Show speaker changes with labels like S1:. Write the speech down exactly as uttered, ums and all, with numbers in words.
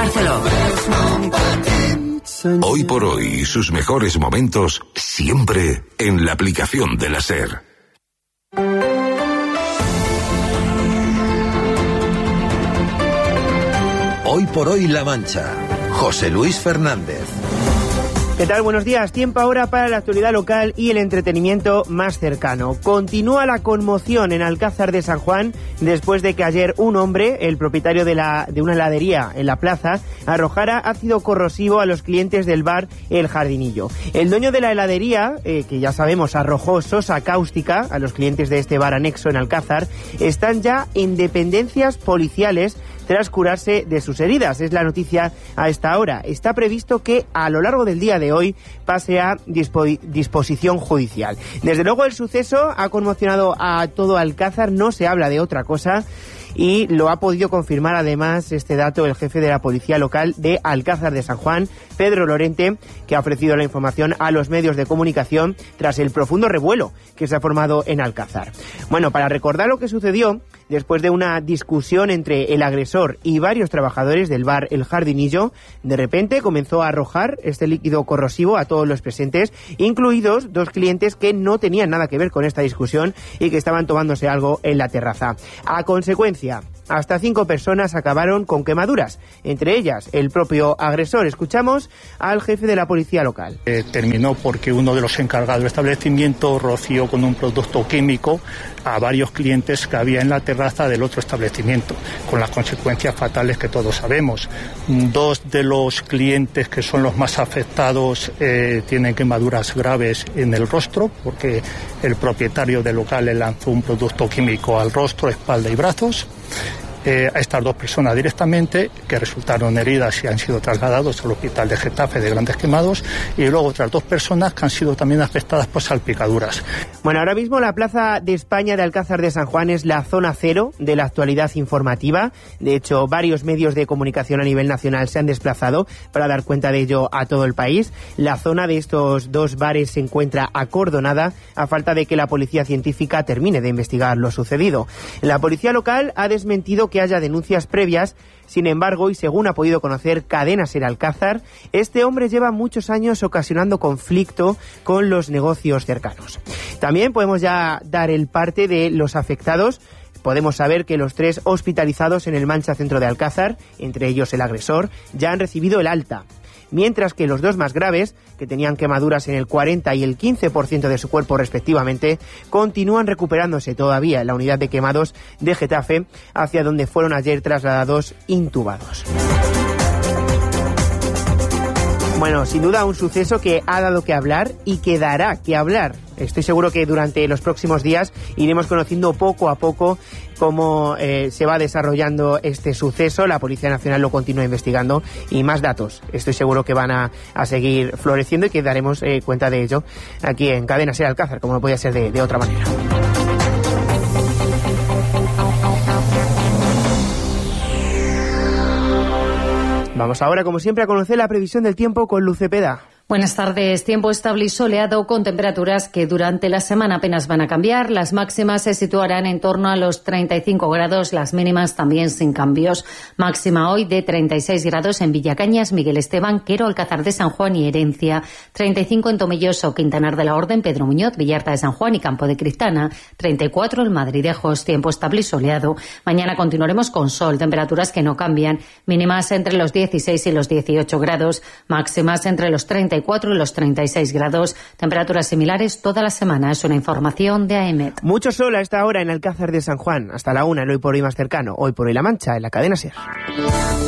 S1: Barceló.
S2: Hoy por hoy, sus mejores momentos siempre en la aplicación de la SER.
S3: Hoy por hoy La Mancha. José Luis Fernández.
S4: ¿Qué tal? Buenos días. Tiempo ahora para la actualidad local y el entretenimiento más cercano. Continúa la conmoción en Alcázar de San Juan después de que ayer un hombre, el propietario de, la, de una heladería en la plaza, arrojara ácido corrosivo a los clientes del bar El Jardinillo. El dueño de la heladería, eh, que ya sabemos arrojó sosa cáustica a los clientes de este bar anexo en Alcázar, están ya en dependencias policiales tras curarse de sus heridas. Es la noticia a esta hora. Está previsto que a lo largo del día de hoy pase a dispo- disposición judicial. Desde luego el suceso ha conmocionado a todo Alcázar, no se habla de otra cosa. Y lo ha podido confirmar además este dato el jefe de la policía local de Alcázar de San Juan, Pedro Lorente, que ha ofrecido la información a los medios de comunicación tras el profundo revuelo que se ha formado en Alcázar. Bueno, para recordar lo que sucedió, después de una discusión entre el agresor y varios trabajadores del bar El Jardinillo, de repente comenzó a arrojar este líquido corrosivo a todos los presentes, incluidos dos clientes que no tenían nada que ver con esta discusión y que estaban tomándose algo en la terraza. A consecuencia, hasta cinco personas acabaron con quemaduras, entre ellas el propio agresor. Escuchamos al jefe de la policía local.
S5: Eh, terminó porque uno de los encargados del establecimiento roció con un producto químico a varios clientes que había en la terraza del otro establecimiento, con las consecuencias fatales que todos sabemos. Dos de los clientes que son los más afectados eh, tienen quemaduras graves en el rostro, porque el propietario del local le lanzó un producto químico al rostro, espalda y brazos. Eh, a estas dos personas directamente, que resultaron heridas y han sido trasladados al hospital de Getafe de Grandes Quemados, y luego otras dos personas que han sido también afectadas por salpicaduras.
S4: Bueno, ahora mismo la Plaza de España de Alcázar de San Juan es la zona cero de la actualidad informativa. De hecho, varios medios de comunicación a nivel nacional se han desplazado para dar cuenta de ello a todo el país. La zona de estos dos bares se encuentra acordonada a falta de que la policía científica termine de investigar lo sucedido. La policía local ha desmentido que haya denuncias previas. Sin embargo, y según ha podido conocer Cadena SER Alcázar, este hombre lleva muchos años ocasionando conflicto con los negocios cercanos. También podemos ya dar el parte de los afectados. Podemos saber que los tres hospitalizados en el Mancha Centro de Alcázar, entre ellos el agresor, ya han recibido el alta, mientras que los dos más graves, que tenían quemaduras en el cuarenta y el quince por ciento de su cuerpo respectivamente, continúan recuperándose todavía en la unidad de quemados de Getafe, hacia donde fueron ayer trasladados intubados. Bueno, sin duda un suceso que ha dado que hablar y que dará que hablar. Estoy seguro que durante los próximos días iremos conociendo poco a poco cómo eh, se va desarrollando este suceso. La Policía Nacional lo continúa investigando y más datos estoy seguro que van a, a seguir floreciendo y que daremos eh, cuenta de ello aquí en Cadena SER Alcázar, como no podía ser de, de otra manera. Vamos ahora, como siempre, a conocer la previsión del tiempo con Luz Cepeda.
S1: Buenas tardes. Tiempo estable y soleado con temperaturas que durante la semana apenas van a cambiar. Las máximas se situarán en torno a los treinta y cinco grados, las mínimas también sin cambios. Máxima hoy de treinta y seis grados en Villacañas, Miguel Esteban, Quero, Alcázar de San Juan y Herencia. treinta y cinco en Tomelloso, Quintanar de la Orden, Pedro Muñoz, Villarta de San Juan y Campo de Cristana. treinta y cuatro en Madridejos. Tiempo estable y soleado. Mañana continuaremos con sol, temperaturas que no cambian. Mínimas entre los dieciséis y los dieciocho grados. Máximas entre los treinta y cuatro y los treinta y seis grados, temperaturas similares toda la semana. Es una información de A E M E T.
S4: Mucho sol a esta hora en Alcázar de San Juan, hasta la una, el hoy por hoy más cercano, hoy por hoy La Mancha, en la Cadena SER.